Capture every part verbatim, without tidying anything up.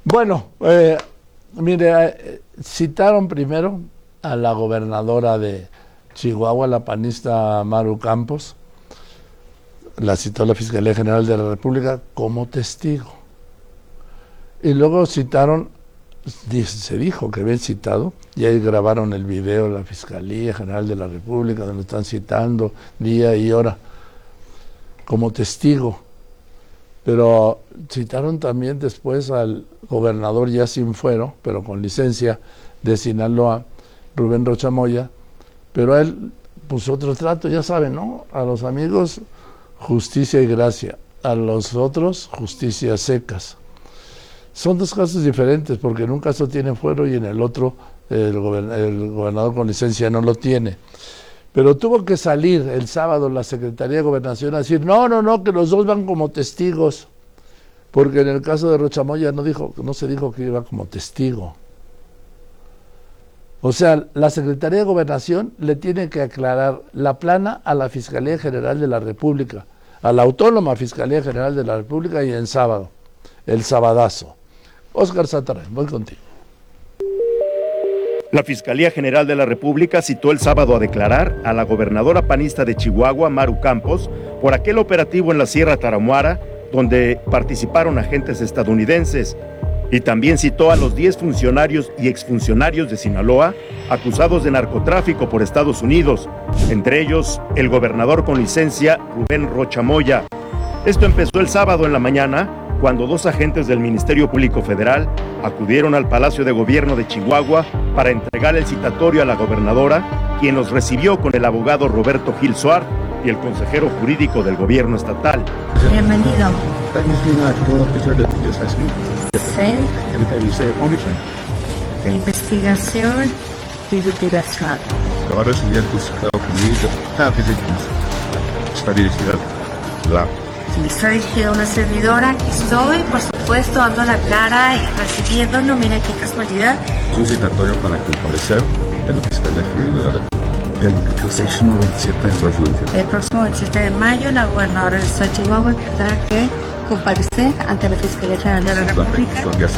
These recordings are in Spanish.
Bueno, eh, mire, eh, citaron primero a la gobernadora de Chihuahua, la panista Maru Campos, la citó la Fiscalía General de la República como testigo. Y luego citaron, se dijo que habían citado, y ahí grabaron el video de la Fiscalía General de la República, donde están citando día y hora como testigo. Pero citaron también después al gobernador ya sin fuero, pero con licencia, de Sinaloa, Rubén Rocha Moya, pero a él puso otro trato, ya saben, ¿no? A los amigos, justicia y gracia, a los otros, justicia secas. Son dos casos diferentes, porque en un caso tiene fuero y en el otro el, gobern el gobernador con licencia no lo tiene. Pero tuvo que salir el sábado la Secretaría de Gobernación a decir, no, no, no, que los dos van como testigos, porque en el caso de Rocha Moya no, dijo, no se dijo que iba como testigo. O sea, la Secretaría de Gobernación le tiene que aclarar la plana a la Fiscalía General de la República, a la Autónoma Fiscalía General de la República, y en sábado, el sabadazo. Óscar Sataray, voy contigo. La Fiscalía General de la República citó el sábado a declarar a la gobernadora panista de Chihuahua, Maru Campos, por aquel operativo en la Sierra Tarahumara, donde participaron agentes estadounidenses, y también citó a los diez funcionarios y exfuncionarios de Sinaloa acusados de narcotráfico por Estados Unidos, entre ellos el gobernador con licencia Rubén Rocha Moya. Esto empezó el sábado en la mañana, cuando dos agentes del Ministerio Público Federal acudieron al Palacio de Gobierno de Chihuahua para entregar el citatorio a la gobernadora, quien los recibió con el abogado Roberto Gil Suárez y el consejero jurídico del gobierno estatal. Bienvenido. Sí. Investigación y litigación. Soy una servidora, aquí estoy, por supuesto, dando la cara y recibiéndolo. Mira qué casualidad. Un citatorio para comparecer en la Fiscalía General de la República. El próximo veintisiete de mayo, la gobernadora del estado de Chihuahua tendrá que comparecer ante la Fiscalía General de la República.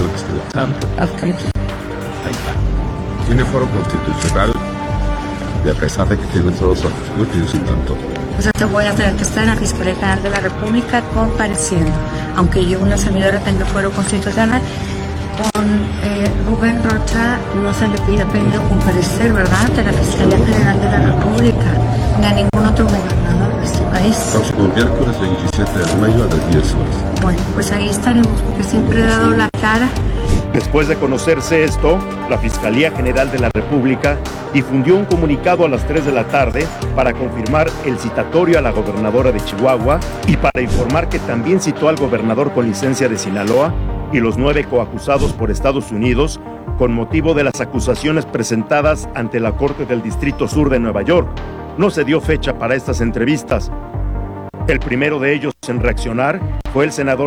Tiene foro constitucional, y a pesar de que tiene todos los atributos y tanto. O sea, te voy a tener que estar en la Fiscalía General de la República compareciendo. Aunque yo, una servidora, tenga fuero constitucional, con eh, Rubén Rocha no se le pide pedido comparecer, ¿verdad?, ante la Fiscalía General de la República, ni a ningún otro gobernador de este país. Próximo miércoles veintisiete de mayo a las diez horas. Bueno, pues ahí estaremos, porque siempre he dado la cara. Después de conocerse esto, la Fiscalía General de la República difundió un comunicado a las tres de la tarde para confirmar el citatorio a la gobernadora de Chihuahua y para informar que también citó al gobernador con licencia de Sinaloa y los nueve coacusados por Estados Unidos con motivo de las acusaciones presentadas ante la Corte del Distrito Sur de Nueva York. No se dio fecha para estas entrevistas. El primero de ellos en reaccionar fue el senador